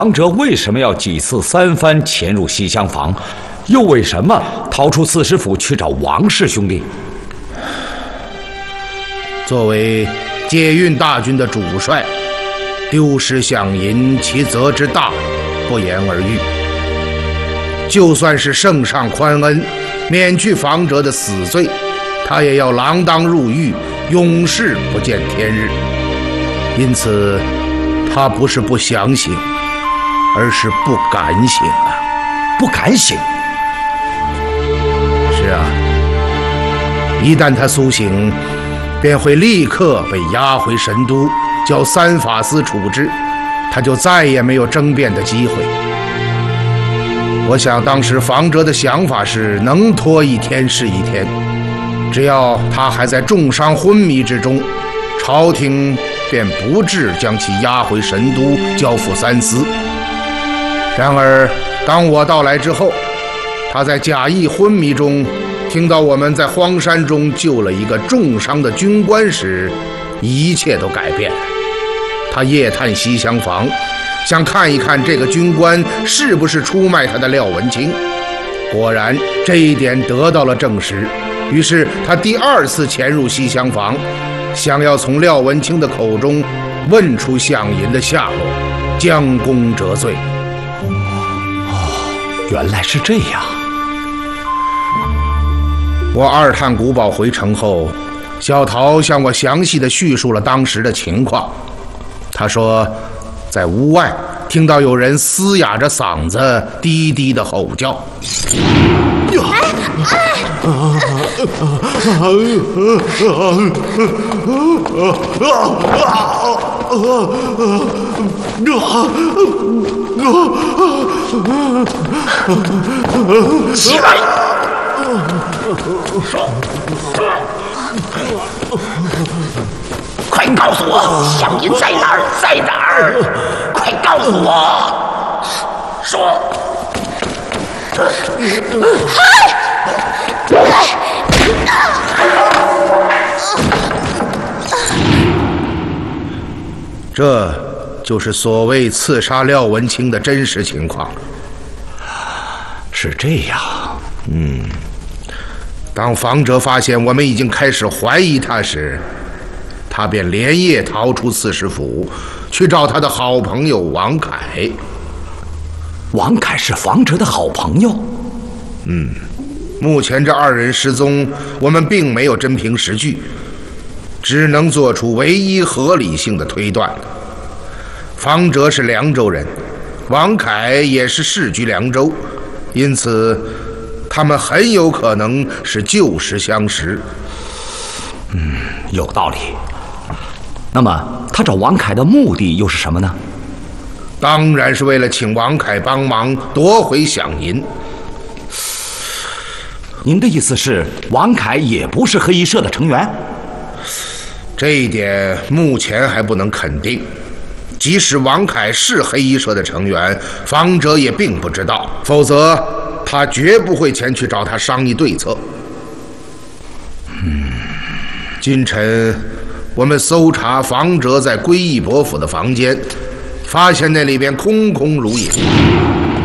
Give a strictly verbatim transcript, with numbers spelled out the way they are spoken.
王哲为什么要几次三番潜入西厢房？又为什么逃出刺史府去找王氏兄弟？ 作为解运大军的主帅，丢失项银，其责之大，不言而喻。就算是圣上宽恩，免去房哲的死罪，他也要锒铛入狱，永世不见天日。因此，他不是不想醒，而是不敢醒啊！ 不敢醒。 是啊，一旦他苏醒，便会立刻被押回神都，交三法司处置，他就再也没有争辩的机会。我想当时房哲的想法是能拖一天是一天，只要他还在重伤昏迷之中，朝廷便不至将其押回神都，交付三司。然而当我到来之后，他在假意昏迷中听到我们在荒山中救了一个重伤的军官时，一切都改变了。他夜探西厢房，想看一看这个军官是不是出卖他的廖文清。果然这一点得到了证实，于是他第二次潜入西厢房，想要从廖文清的口中问出项银的下落，将功折罪。 哦，原来是这样。 我二探古堡回城后，小桃向我详细地叙述了当时的情况。他说，在屋外听到有人嘶哑着嗓子低低的吼叫。 起来！快告诉我，项银在哪儿？在哪儿？快告诉我！说。 这就是所谓刺杀廖文清的真实情况。 是这样。 嗯。当房哲发现我们已经开始怀疑他时，他便连夜逃出刺史府，去找他的好朋友王凯。 王凯是房哲的好朋友？ 嗯，目前这二人失踪，我们并没有真凭实据，只能做出唯一合理性的推断。房哲是凉州人，王凯也是世居凉州，因此他们很有可能是旧时相识。 嗯，有道理。那么他找王凯的目的又是什么呢？ 当然是为了请王凯帮忙夺回项银。 您的意思是王凯也不是黑衣社的成员？ 这一点目前还不能肯定。即使王凯是黑衣社的成员，房哲也并不知道，否则他绝不会前去找他商议对策。 嗯， 今晨我们搜查房哲在归义伯府的房间，发现那里边空空如也。